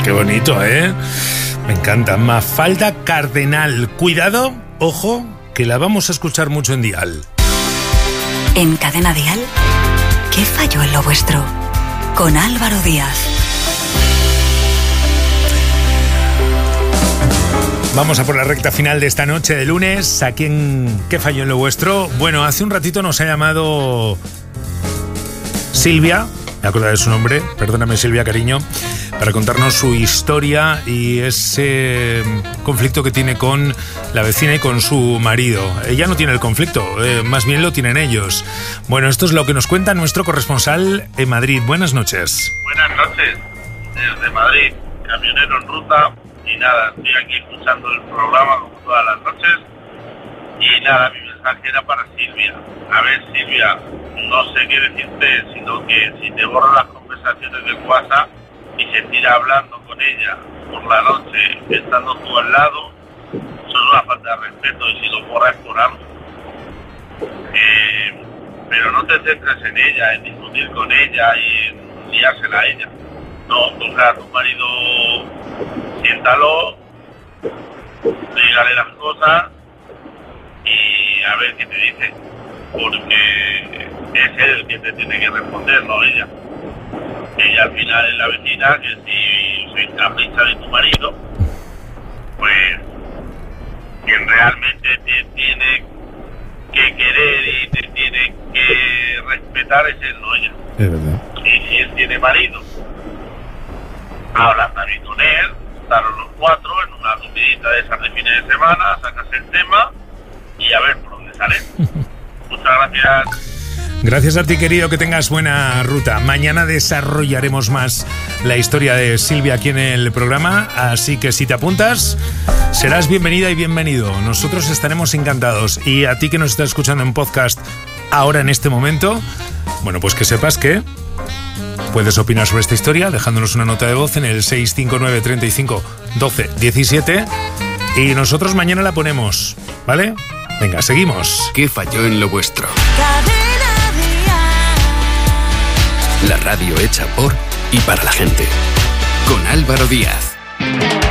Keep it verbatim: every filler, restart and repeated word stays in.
Qué bonito, ¿eh? Me encanta. Mafalda Cardenal. Cuidado, ojo, que la vamos a escuchar mucho en Dial. En Cadena Dial, ¿qué falló en lo vuestro? Con Álvaro Díaz. Vamos a por la recta final de esta noche de lunes. ¿A quién qué falló en lo vuestro? Bueno, hace un ratito nos ha llamado Silvia, me acuerdo de su nombre, perdóname Silvia, cariño, para contarnos su historia y ese conflicto que tiene con la vecina y con su marido. Ella no tiene el conflicto, eh, más bien lo tienen ellos. Bueno, esto es lo que nos cuenta nuestro corresponsal en Madrid. Buenas noches. Buenas noches, desde Madrid, camionero en ruta. Y nada, estoy aquí escuchando el programa como todas las noches. Y nada, mi mensaje era para Silvia. A ver, Silvia, no sé qué decirte, sino que si te borran las conversaciones del WhatsApp y se tira hablando con ella por la noche, estando tú al lado, eso es una falta de respeto y si lo borras por algo. Eh, pero no te centres en ella, en discutir con ella y en liársela a ella. No, coger a tu marido, siéntalo, dígale las cosas y a ver qué te dice, porque es él el que te tiene que responder, no ella. Ella al final es la vecina, que si soy capricha de tu marido, pues quien realmente te tiene que querer y te tiene que respetar es él, no ella. Es verdad. Y si él tiene marido, hablas también con él, estaros los cuatro en una comidita de esas de fines de semana, sacas el tema y a ver por dónde sale. Muchas gracias. Gracias a ti, querido, que tengas buena ruta. Mañana desarrollaremos más la historia de Silvia aquí en el programa, así que si te apuntas, serás bienvenida y bienvenido. Nosotros estaremos encantados. Y a ti que nos estás escuchando en podcast ahora en este momento, bueno, pues que sepas que puedes opinar sobre esta historia dejándonos una nota de voz en el seis cinco nueve, treinta y cinco, doce, diecisiete y nosotros mañana la ponemos, ¿vale? Venga, seguimos. ¿Qué falló en lo vuestro? La radio hecha por y para la gente. Con Álvaro Díaz.